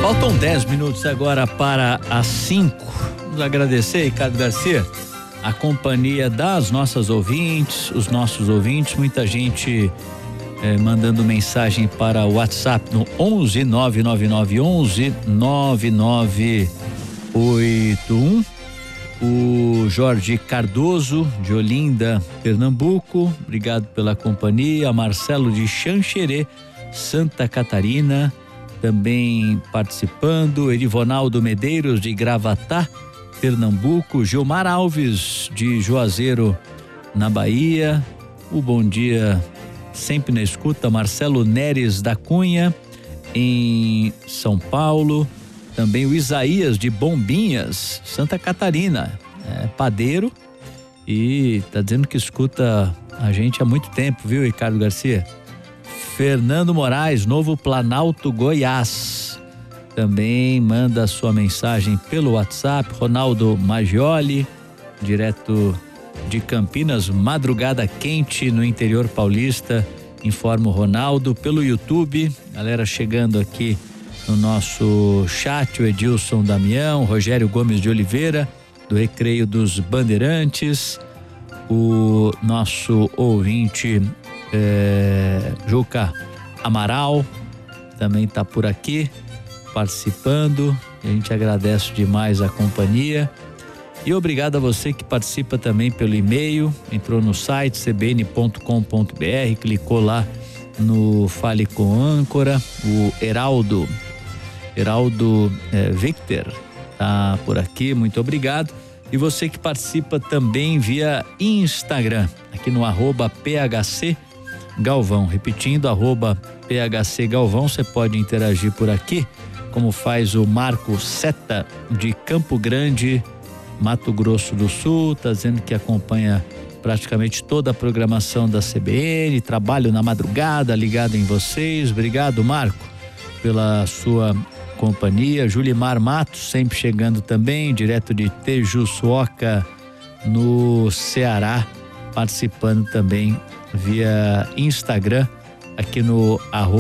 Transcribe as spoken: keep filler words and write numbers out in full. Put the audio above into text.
Faltam dez minutos agora para as cinco. Vamos agradecer, Ricardo Garcia, a companhia das nossas ouvintes, os nossos ouvintes, muita gente eh, mandando mensagem para o WhatsApp no onze nove nove nove onze nove nove oito um. O Jorge Cardoso de Olinda, Pernambuco, obrigado pela companhia. Marcelo de Xanxerê, Santa Catarina, também participando. Erivonaldo Medeiros de Gravatá, Pernambuco. Gilmar Alves de Juazeiro, na Bahia. O bom dia sempre na escuta. Marcelo Neres da Cunha, em São Paulo. Também o Isaías de Bombinhas, Santa Catarina, é padeiro e tá dizendo que escuta a gente há muito tempo, viu, Ricardo Garcia? Fernando Moraes, Novo Planalto, Goiás, também manda sua mensagem pelo WhatsApp. Ronaldo Maggioli, direto de Campinas, madrugada quente no interior paulista, informa o Ronaldo. Pelo YouTube, galera chegando aqui no nosso chat, o Edilson Damião, Rogério Gomes de Oliveira, do Recreio dos Bandeirantes, o nosso ouvinte é, Juca Amaral também está por aqui participando. A gente agradece demais a companhia e obrigado a você que participa também pelo e-mail, entrou no site c b n ponto com ponto b r, clicou lá no Fale com Âncora. O Heraldo Heraldo eh, Victor tá por aqui, muito obrigado. E você que participa também via Instagram, aqui no arroba P H C Galvão, repetindo, arroba P H C Galvão, você pode interagir por aqui, como faz o Marco Seta de Campo Grande, Mato Grosso do Sul, tá dizendo que acompanha praticamente toda a programação da C B N, trabalho na madrugada ligado em vocês. Obrigado, Marco, pela sua companhia. Julimar Matos sempre chegando também, direto de Tejuçuoca, no Ceará, participando também via Instagram, aqui no arroba